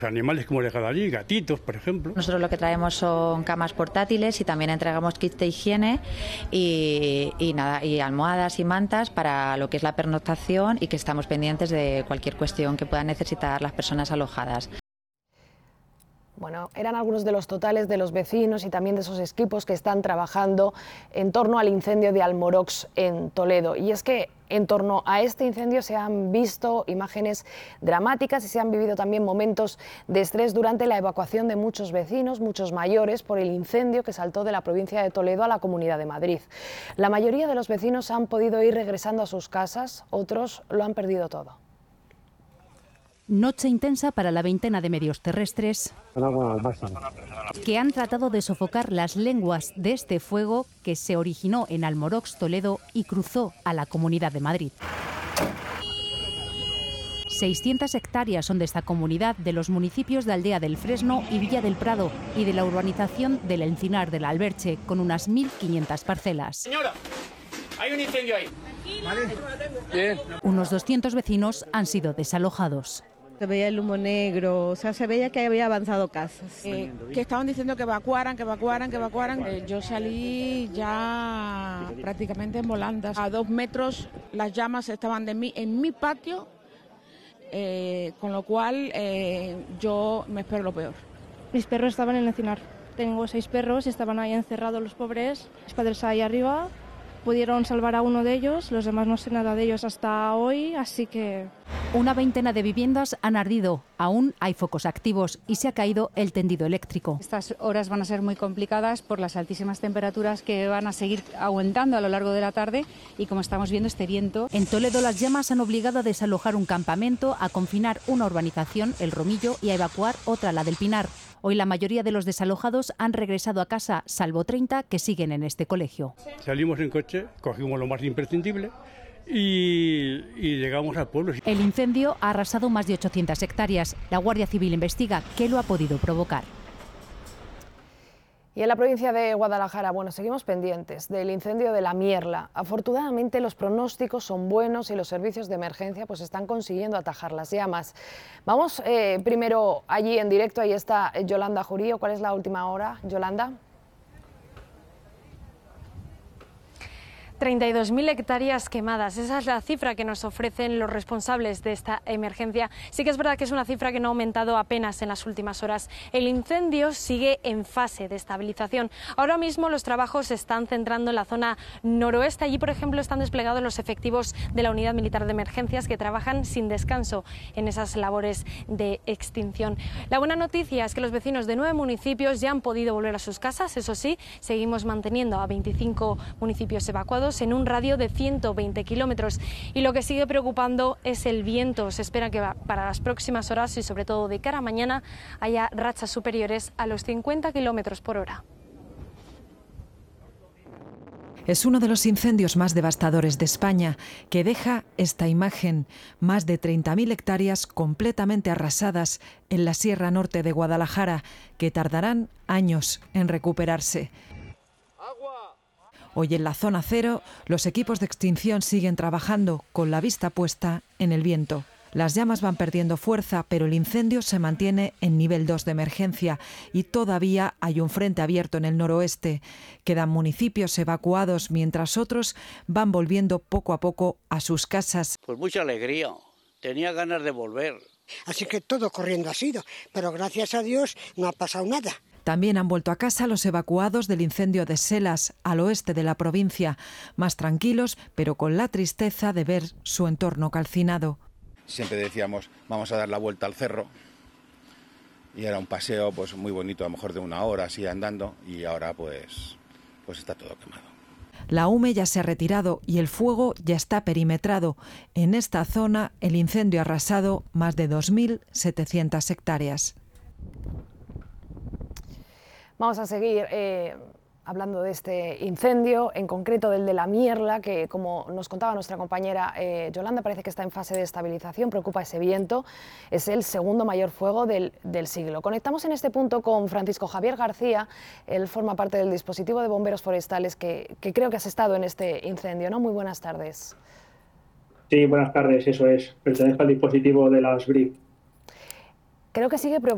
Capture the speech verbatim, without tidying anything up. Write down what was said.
Animales como les allí, gatitos, por ejemplo. Nosotros lo que traemos son camas portátiles y también entregamos kits de higiene y, y nada, y almohadas y mantas para lo que es la pernoctación y que estamos pendientes de cualquier cuestión que puedan necesitar las personas alojadas. Bueno, eran algunos de los totales de los vecinos y también de esos equipos que están trabajando en torno al incendio de Almorox en Toledo. Y es que en torno a este incendio se han visto imágenes dramáticas y se han vivido también momentos de estrés durante la evacuación de muchos vecinos, muchos mayores, por el incendio que saltó de la provincia de Toledo a la Comunidad de Madrid. La mayoría de los vecinos han podido ir regresando a sus casas, otros lo han perdido todo. Noche intensa para la veintena de medios terrestres que han tratado de sofocar las lenguas de este fuego que se originó en Almorox, Toledo y cruzó a la Comunidad de Madrid. seiscientas hectáreas son de esta comunidad, de los municipios de Aldea del Fresno y Villa del Prado y de la urbanización del Encinar del Alberche, con unas mil quinientas parcelas. Señora, hay un incendio ahí. ¿Vale? Bien. Unos doscientos vecinos han sido desalojados. Se veía el humo negro, o sea, se veía que había avanzado casas. Eh, que estaban diciendo que evacuaran, que evacuaran, que evacuaran. Eh, yo salí ya prácticamente en volandas. A dos metros las llamas estaban de mí, en mi patio, eh, con lo cual eh, yo me espero lo peor. Mis perros estaban en el Encinar. Tengo seis perros, estaban ahí encerrados los pobres. Mis padres ahí arriba. Pudieron salvar a uno de ellos, los demás no sé nada de ellos hasta hoy, así que... Una veintena de viviendas han ardido, aún hay focos activos y se ha caído el tendido eléctrico. Estas horas van a ser muy complicadas por las altísimas temperaturas que van a seguir aumentando a lo largo de la tarde y como estamos viendo este viento. En Toledo las llamas han obligado a desalojar un campamento, a confinar una urbanización, El Romillo, y a evacuar otra, la del Pinar. Hoy la mayoría de los desalojados han regresado a casa, salvo treinta que siguen en este colegio. Salimos en coche, cogimos lo más imprescindible y, y llegamos al pueblo. El incendio ha arrasado más de ochocientas hectáreas. La Guardia Civil investiga qué lo ha podido provocar. Y en la provincia de Guadalajara, bueno, seguimos pendientes del incendio de La Mierla. Afortunadamente los pronósticos son buenos y los servicios de emergencia pues están consiguiendo atajar las llamas. Vamos eh, primero allí en directo, ahí está Yolanda Jurío. ¿Cuál es la última hora, Yolanda? treinta y dos mil hectáreas quemadas, esa es la cifra que nos ofrecen los responsables de esta emergencia. Sí que es verdad que es una cifra que no ha aumentado apenas en las últimas horas. El incendio sigue en fase de estabilización. Ahora mismo los trabajos se están centrando en la zona noroeste. Allí, por ejemplo, están desplegados los efectivos de la Unidad Militar de Emergencias que trabajan sin descanso en esas labores de extinción. La buena noticia es que los vecinos de nueve municipios ya han podido volver a sus casas. Eso sí, seguimos manteniendo a veinticinco municipios evacuados en un radio de ciento veinte kilómetros. Y lo que sigue preocupando es el viento. Se espera que para las próximas horas y sobre todo de cara a mañana haya rachas superiores a los cincuenta kilómetros por hora. Es uno de los incendios más devastadores de España, que deja esta imagen: más de treinta mil hectáreas completamente arrasadas en la Sierra Norte de Guadalajara, que tardarán años en recuperarse. Hoy en la zona cero, los equipos de extinción siguen trabajando con la vista puesta en el viento. Las llamas van perdiendo fuerza, pero el incendio se mantiene en nivel dos de emergencia y todavía hay un frente abierto en el noroeste. Quedan municipios evacuados mientras otros van volviendo poco a poco a sus casas. Pues mucha alegría, tenía ganas de volver. Así que todo corriendo ha sido, pero gracias a Dios no ha pasado nada. También han vuelto a casa los evacuados del incendio de Selas, al oeste de la provincia, más tranquilos, pero con la tristeza de ver su entorno calcinado. Siempre decíamos, vamos a dar la vuelta al cerro, y era un paseo pues muy bonito, a lo mejor de una hora así andando, y ahora pues, pues está todo quemado. La hume ya se ha retirado y el fuego ya está perimetrado. En esta zona el incendio ha arrasado más de dos mil setecientas hectáreas. Vamos a seguir eh, hablando de este incendio, en concreto del de La Mierla, que como nos contaba nuestra compañera eh, Yolanda, parece que está en fase de estabilización, preocupa ese viento, es el segundo mayor fuego del, del siglo. Conectamos en este punto con Francisco Javier García, él forma parte del dispositivo de bomberos forestales que, que creo que has estado en este incendio, ¿no? Muy buenas tardes. Sí, buenas tardes, eso es, pertenezco al dispositivo de las B R I C. Creo que sigue preocupado.